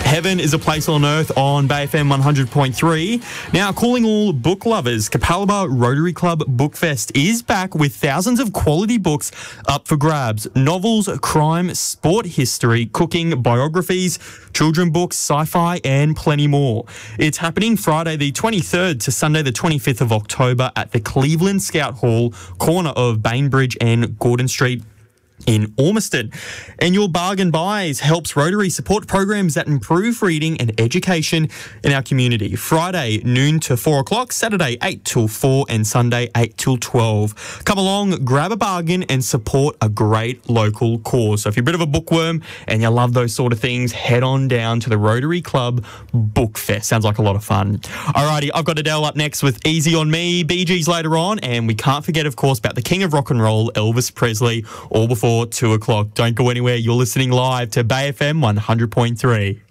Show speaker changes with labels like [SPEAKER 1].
[SPEAKER 1] Heaven is a Place on Earth on Bay FM 100.3. Now, calling all book lovers, Capalaba Rotary Club Bookfest is back with thousands of quality books up for grabs. Novels, crime, sport history, cooking, biographies, children books, sci-fi and plenty more. It's happening Friday the 23rd to Sunday the 25th of October at the Cleveland Scout Hall, corner of Bainbridge and Gordon Street in Ormiston. And your bargain buys helps Rotary support programs that improve reading and education in our community. Friday, noon to 4 o'clock, Saturday, 8 till 4, and Sunday, 8 till 12. Come along, grab a bargain, and support a great local cause. So if you're a bit of a bookworm and you love those sort of things, head on down to the Rotary Club Bookfest. Sounds like a lot of fun. Alrighty, I've got Adele up next with Easy on Me, Bee Gees later on, and we can't forget, of course, about the King of Rock and Roll, Elvis Presley, all before 2 o'clock. Don't go anywhere. You're listening live to Bay FM 100.3.